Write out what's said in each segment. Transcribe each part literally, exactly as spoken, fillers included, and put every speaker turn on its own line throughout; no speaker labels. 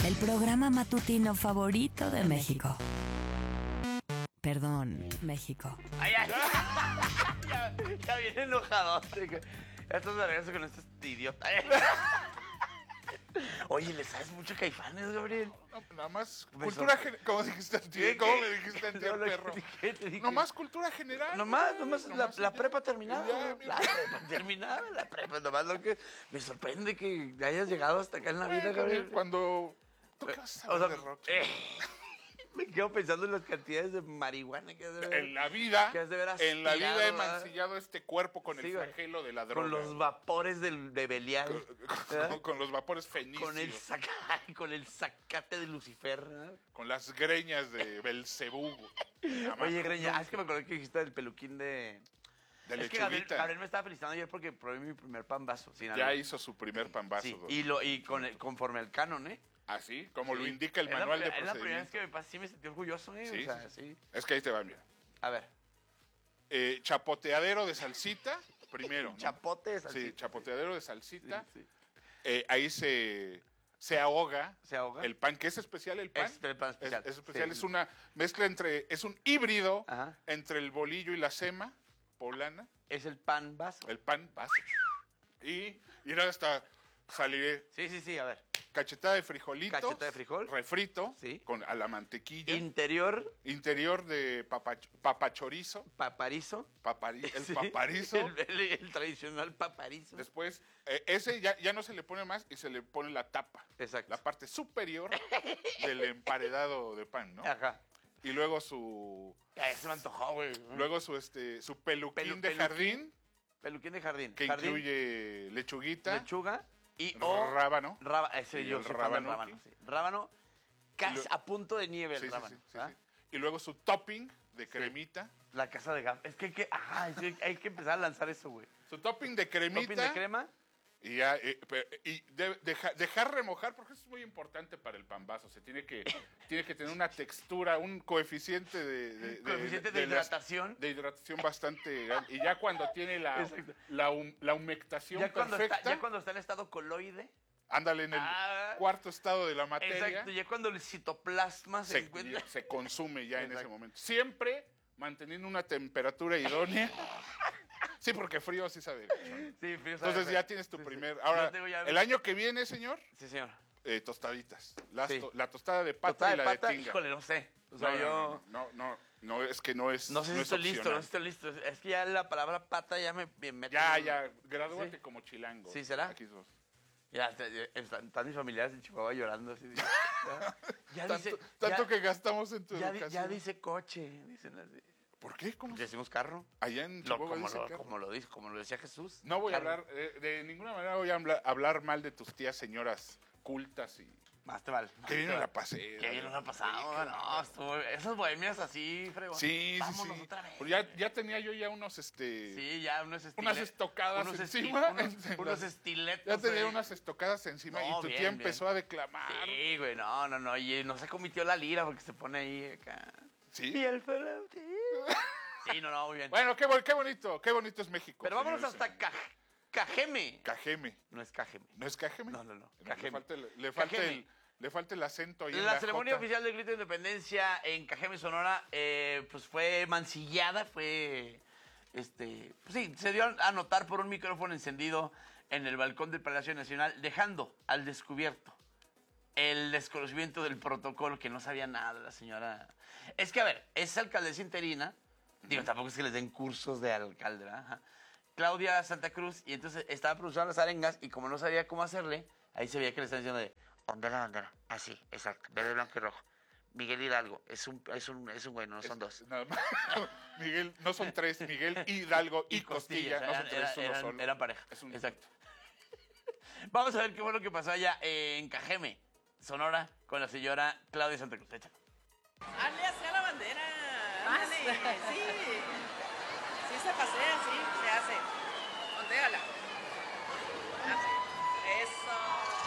El programa matutino favorito de México. Perdón, México.
Ay, ay. ya, ya viene enojado. Ya estás de regreso con este idiota. Oye, ¿le sabes mucho Caifanes, Gabriel?
No, nada más
Me
cultura
sor-
general. ¿Cómo dijiste antier?
¿Qué,
¿Cómo
qué?
me dijiste antier,
No, no,
perro?
¿qué te dije?
Nomás cultura general.
Nomás,
güey,
nomás, la,
nomás
la
ya.
prepa terminada.
Ya,
La prepa terminada, la prepa. Nomás lo que me sorprende que hayas llegado hasta acá en la vida,
Güey,
Gabriel.
Cuando... ¿Tú qué vas a saber
O sea,
de rock?
eh, me quedo pensando en las cantidades de marihuana que has de ver.
En la vida,
que has de ver
en la vida he
aspirado, ¿verdad?
mancillado este cuerpo con
Sí,
el
güey.
flagelo de la droga.
Con los vapores del, de Belial. ¿verdad?
Con, con los vapores fenicios.
Con el, saca, con el zacate de Lucifer. ¿verdad?
Con las greñas de Belcebú.
Oye, Greña, ah, es que me acordé que dijiste del peluquín de...
De
es que Gabriel,
lechuguita.
Gabriel me estaba felicitando ayer porque probé mi primer pambazo. Sin
Ya
albur.
hizo su primer pambazo.
Sí,
don.
y, lo, y con el, conforme al canon, ¿eh?
Así, como lo
Sí.
indica el
Es la
manual de
pri- Es la primera vez
procedimiento.
que me pasa, sí me sentí orgulloso, ¿eh?
Sí,
o sea,
sí,
sí.
Es que ahí te va, mira.
A ver,
Eh, chapoteadero de salsita, primero. ¿no?
chapote de
Sí,
salsita.
chapoteadero de salsita.
Sí, sí.
Eh, ahí se, se ahoga.
Se ahoga.
El pan, que es especial el pan.
Es el pan especial.
Es, es especial,
Sí.
es una mezcla entre, es un híbrido
Ajá.
entre el bolillo y la sema poblana.
Es el pan vaso.
El pan base. Y, y ahora hasta saliré
Sí, sí, sí, a ver.
cachetada de frijolito.
Cachetada de frijol.
Refrito.
Sí.
Con, a la mantequilla.
Interior,
Interior de papach- papachorizo.
paparizo.
Papari- el
Sí.
paparizo.
El, el- el tradicional paparizo.
Después, eh, ese ya, ya no se le pone más y se le pone la tapa.
Exacto.
La parte superior del emparedado de pan, ¿no?
Ajá.
Y luego su
Ay, se me antojó, güey.
luego su este su peluquín
Pelu-
de
peluquín.
jardín,
Peluquín de jardín.
que
Jardín,
incluye lechuguita,
lechuga y o
rábano.
Raba, ese
Y
yo
el
soy fan del
rábano,
rábano.
¿sí?
Sí. Rábano, casi
Y lo-
a punto de nieve el
Sí, sí,
rábano.
sí, sí,
¿ah?
sí. Y luego su topping de cremita.
La casa de Gap. Es que hay que, ajá, es que hay que empezar a lanzar eso, güey.
Su topping de cremita.
Topping de crema.
Y, ya, eh, pe- y de- deja- dejar remojar, porque eso es muy importante para el pambazo. Se tiene que, tiene que tener una textura, un coeficiente de, de- de-
Coeficiente de
las-
hidratación.
de hidratación bastante grande. Y ya cuando tiene la,
Exacto.
la, hum- la humectación
Ya cuando,
perfecta,
está, ya cuando está en estado coloide.
ándale en el
Ah.
cuarto estado de la materia,
Exacto. Ya cuando el citoplasma se,
se,
encuentra.
ya se consume ya en ese
Exacto.
momento. Siempre manteniendo una temperatura idónea. Sí, porque frío sí sabe.
Sí, frío, sabe
Entonces
feo.
ya tienes tu
Sí, sí.
primer...
Ya
Ahora,
tengo ya-
el año que viene, señor,
Sí, señor.
eh, tostaditas. Las
Sí.
to- la tostada de pata
Tostada
y la
de pata,
de tinga.
híjole, no sé. O sea,
no,
yo.
no, no, no, no, no, es que no es
No sé si
es
estoy listo,
opcional.
no sé si estoy listo. Es que ya la palabra pata ya me, me mete.
Ya,
en-
ya, gradúate
Sí.
como chilango.
¿Sí, será?
Aquí sos.
Ya, te- ya, están, están mis familiares en Chihuahua llorando así. de- ya, ya
Tanto,
dice,
tanto
ya-
que gastamos en tu
ya, di-
educación.
ya dice coche, dicen así.
¿Por qué? ¿Cómo?
Ya decimos carro.
Allá en
Lo-
Chihuahua
como,
dice
lo,
carro.
como lo dice, como lo decía Jesús.
No voy
Carro.
a hablar, eh, de ninguna manera voy a hablar, hablar mal de tus tías señoras cultas y...
Más te vale. más
Que bien
te
nos la
vale.
pasé.
Que bien nos la pasamos. No, estuvo, esas bohemias así, fregón.
Sí, sí,
Vámonos
sí.
otra vez.
Pues ya, ya tenía yo ya unos, este...
Sí, ya unos estiletos.
Unas estocadas
unos
encima.
unos,
En
unos
las-
estiletos.
Ya tenía
ahí.
unas estocadas encima
No,
y tu
bien,
tía
bien.
empezó a declamar.
Sí, güey, no, no, no. Y no se comitió la lira porque se pone ahí acá.
¿Sí?
Y el flautín. Sí, no, no, muy bien.
Bueno, qué, bo- qué bonito, qué bonito es México.
Pero vámonos
señores.
hasta Ca- Cajeme.
Cajeme.
No es Cajeme.
¿No es Cajeme?
No, no, no,
Le
Cajeme.
falta el, le falta
Cajeme.
el, le falta el acento ahí en
La
la
ceremonia
J.
oficial del grito de independencia en Cajeme, Sonora, eh, pues fue mancillada, fue, este, pues sí, se dio a notar por un micrófono encendido en el balcón del Palacio Nacional, dejando al descubierto el desconocimiento del protocolo, que no sabía nada la señora. Es que, a ver, es alcaldesa interina, digo, tampoco es que les den cursos de alcalde, ¿verdad? Ajá. Claudia Santa Cruz, y entonces estaba produciendo las arengas, y como no sabía cómo hacerle, ahí se veía que le estaban diciendo de, ondela, ondela, así, exacto, verde, blanco y rojo. Miguel Hidalgo, es un, es un, es un güey, no son dos.
Nada más. Miguel, no son tres, Miguel Hidalgo y, Costilla, no son
eran,
tres,
eran-
es uno
eran-
solo.
eran pareja,
Es un-
exacto. Vamos a ver qué fue lo que pasó allá en Cajeme, Sonora, con la señora Claudia Santa Cruz. Échale.
Hazle hacia la bandera. Ándale, sí. Sí se pasea, sí, se hace. Ondéala. Así. Eso.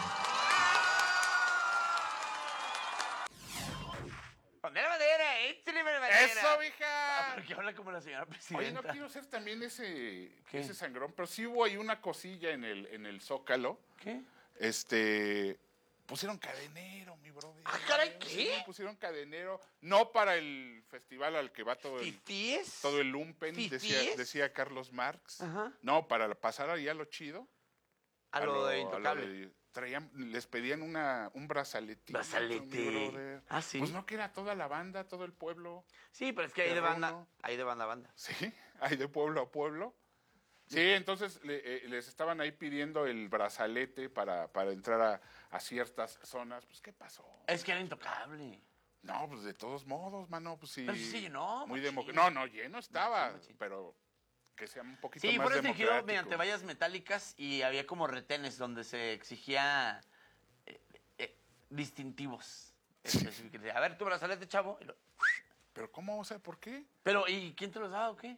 ¡Poner la bandera! ¡Échale la bandera!
¡Eso,
Ah,
mija!
porque habla como la señora
Oye,
presidenta.
no quiero ser también ese,
¿Qué?
ese sangrón, pero sí hubo ahí una cosilla en el, en el Zócalo.
¿Qué?
Este, pusieron cadenero, mi brother.
Ah, caray, ¿qué?
Sí, pusieron cadenero, no para el festival al que va todo el,
¿Fifíes?
todo el lumpen, decía,
¿Fifíes?
decía Carlos Marx.
Ajá.
No, para pasar ahí a lo chido.
A lo de
a
Intocable.
de- traían, les pedían una, un brazalete.
Brazalete. Ah, sí.
Pues no que era toda la banda, todo el pueblo.
Sí, pero es que hay de
Perruno.
banda, hay de banda a banda.
Sí, hay de pueblo a pueblo. Sí, entonces le- eh, les estaban ahí pidiendo el brazalete para, para entrar a, a ciertas zonas. Pues, ¿qué pasó?
Es que era Intocable.
No, pues de todos modos, mano, pues sí.
Pero sí se llenó,
Muy
machín.
democ- No, no, lleno estaba,
Machín, machín.
pero que sea un poquito
Sí,
más
fue restringido
democrático.
mediante vallas metálicas y había como retenes donde se exigía eh, eh, distintivos específicos. A ver, tu brazalete, chavo. Y lo-
Pero ¿cómo? O sea, ¿por qué?
Pero, ¿y quién te los daba o qué?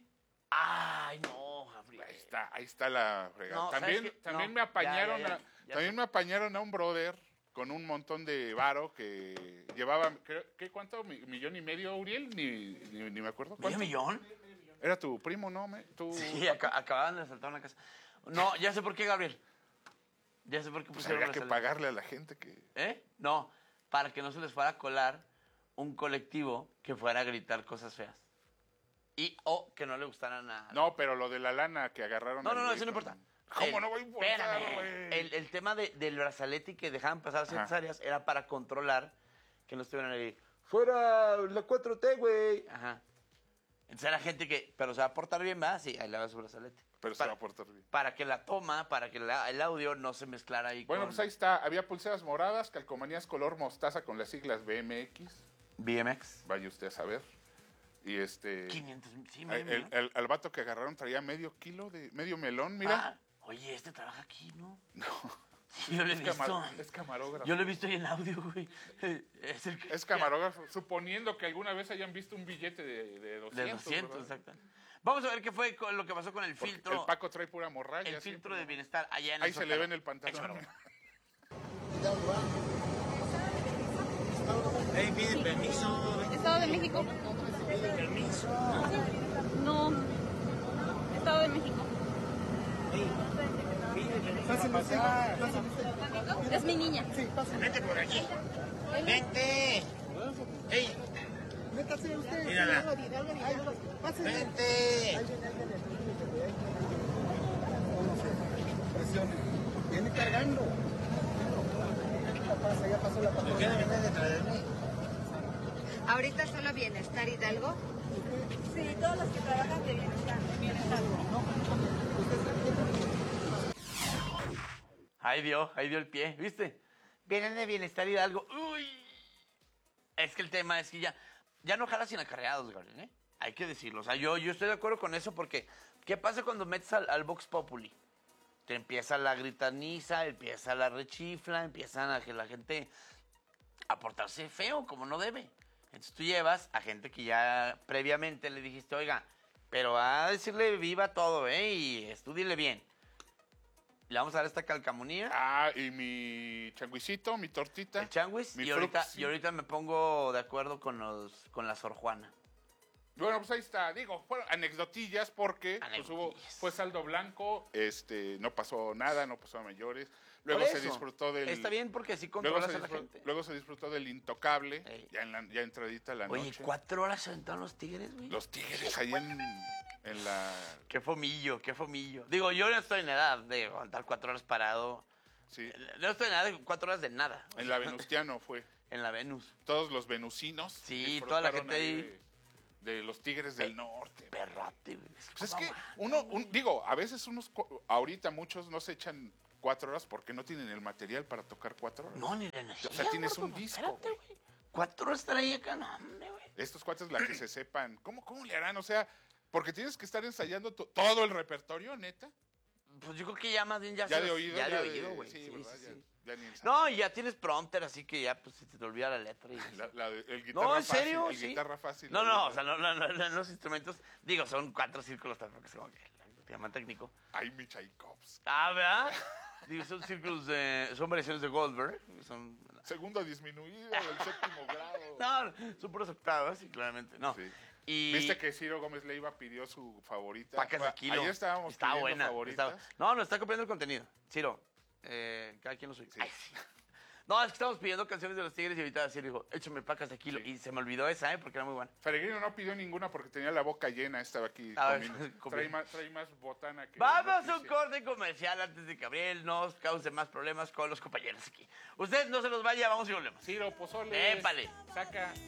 Ay, no, Gabriel.
Ahí está, ahí está la fregada.
No, ¿sabes
también
qué?
también
No,
me apañaron
ya, ya, ya,
a,
ya
también
sé.
me apañaron a un brother con un montón de varo que llevaba, creo, ¿qué cuánto? Mi- ¿Millón y medio, Uriel? Ni, ni, ni me acuerdo.
¿Medio
¿Cuánto?
millón?
Era tu primo, ¿no? Me- tú-
Sí, aca- acababan de asaltar una casa. No, ya sé por qué, Gabriel. Ya sé por qué
Pues
pusieron
habría que
brazalete.
pagarle a la gente que...
¿Eh? No, para que no se les fuera a colar un colectivo que fuera a gritar cosas feas. Y o que no le gustaran a...
No, pero lo de la lana que agarraron...
No,
al
no, no,
güey
eso no
con-
importa.
¿Cómo
El-
no voy a importar,
espérame.
güey?
El, el tema de- del brazalete y que dejaban pasar ciertas
Ajá.
áreas era para controlar que no estuvieran ahí. ¡Fuera la cuatro T, güey! Ajá. Entonces era gente que... Pero se va a portar bien, ¿va? Sí, ahí le va su brazalete.
Pero se
para,
va a portar bien.
para que la toma, para que la- el audio no se mezclara ahí
Bueno,
con...
pues ahí está. Había pulseras moradas, calcomanías color mostaza con las siglas B M X.
B M X.
Vaya usted a saber. Y este...
quinientos, sí,
el,
medio
el,
millón.
el- al vato que agarraron traía medio kilo de... Medio melón, mira.
Ah, oye, este trabaja aquí, ¿no?
No.
Sí, yo lo he
Es,
visto.
camar- es camarógrafo.
Yo lo he visto ahí en audio, güey. Es el que...
Es camarógrafo. Suponiendo que alguna vez hayan visto un billete de, de doscientos.
De doscientos,
¿verdad?
exacto. Vamos a ver qué fue con lo que pasó con el
Porque
filtro.
el Paco trae pura morralla.
el
siempre,
filtro de
¿no?
bienestar allá en
Ahí
el
se le
Zócalo.
ve en el pantalón.
Échalo.
Ey, pide permiso.
Estado de México. No. Estado de México. Es mi niña.
Vente por aquí. Vente. Ey. Mírala. Vente.
Viene cargando. Pasa, ya pasó la
¿Por qué no vienes detrás de mí?
Ahorita solo Bienestar Hidalgo.
Sí, todos los que trabajan de bienestar.
Ahí dio, ahí dio el pie, ¿viste? Vienen de bienestar y de algo. Uy. Es que el tema es que ya, ya no jalas sin acarreados, Gabriel, ¿eh? Hay que decirlo. O sea, yo, yo estoy de acuerdo con eso porque ¿qué pasa cuando metes al, al Vox Populi? Te empieza la gritaniza, empieza la rechifla, empiezan a que la gente a portarse feo, como no debe. Entonces tú llevas a gente que ya previamente le dijiste, oiga, pero a decirle viva todo, ¿eh? Y estúdiele bien. Le vamos a dar esta calcamonía,
Ah, y mi changuisito, mi tortita.
el changuis,
mi
y ahorita,
fruxi.
y ahorita me pongo de acuerdo con los con la Sor Juana.
Bueno, pues ahí está. Digo, fueron anecdotillas porque pues, hubo,
Anecdotillas.
fue saldo blanco, este, no pasó nada, no pasó a mayores. Luego
Por
se
eso,
disfrutó del...
Está bien porque así
Luego
controlas
se,
a la
disfrutó,
gente.
luego se disfrutó del intocable,
Ey.
ya, en la, ya entradita la
Oye,
noche.
cuatro horas se aventaron los tigres, güey.
Los tigres ahí en, en la...
Qué fomillo, qué fomillo. Digo, yo no estoy en edad de aguantar cuatro horas parado.
Sí,
No estoy en edad de cuatro horas de nada.
en la Venustiano fue.
En la Venus.
Todos los venusinos.
Sí, toda la
disfrutaron
gente ahí.
De, de los tigres del norte.
Perrote, güey.
Pues es que uno, un- digo, a veces unos, cu- ahorita muchos no se echan cuatro horas porque no tienen el material para tocar cuatro horas.
No, ni la energía.
O sea, tienes un
gordo,
disco,
espérate,
güey.
güey. Cuatro horas estar ahí acá, no, hombre, güey.
Estos cuates, la que se sepan, ¿cómo, cómo le harán? O sea, porque tienes que estar ensayando to- todo el repertorio, neta.
Pues yo creo que ya más bien ya
Ya
se-
de oído.
Ya de oído, güey.
Sí,
Sí,
¿verdad?
sí,
Ya-
sí.
ya ni ensayo.
No, y ya tienes prompter, así que ya pues se te olvida la letra. Y...
La- la de- el guitarra
No, ¿en
fácil,
serio?
el
Sí.
guitarra fácil.
No, no, o sea, no, no, no, no, los instrumentos, digo, son cuatro círculos tampoco, es como que el tema técnico.
Ay, mi Tchaikovsky.
Ah, ¿verdad? Digo, son círculos de, son variaciones de Goldberg, son...
Segunda disminuida del séptimo grado.
No, son puras octavas, sí, claramente, no.
Sí.
Y...
¿Viste que Ciro Gómez Leiva pidió su favorita?
Pacas de
Bueno,
kilo.
Ayer estábamos
Está
pidiendo
buena.
favoritas.
está- No, no, está copiando el contenido. Ciro, eh, cada quien lo suyo.
Sí.
Ay, sí. No, es que estamos pidiendo canciones de los Tigres y ahorita así dijo, échame pacas de kilo.
Sí.
Y se me olvidó esa, ¿eh? Porque era muy buena.
Peregrino no pidió ninguna porque tenía la boca llena, estaba aquí
A ver,
comiendo.
comiendo.
Trae más, trae más botana que
Vamos a un
noticia.
corte comercial antes de que Gabriel nos cause más problemas con los compañeros aquí. Usted no se los vaya, vamos y volvemos.
Ciro, pozole.
Épale.
Saca.